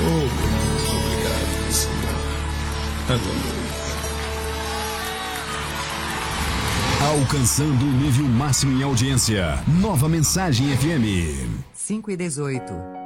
Obrigado, senhor. Aleluia. Alcançando o nível máximo em audiência. Nova Mensagem FM. 5:18.